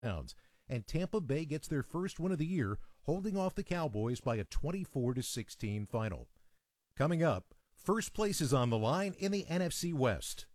pounds. And Tampa Bay gets their first win of the year, holding off the Cowboys by a 24-16 final. Coming up, first place is on the line in the NFC West.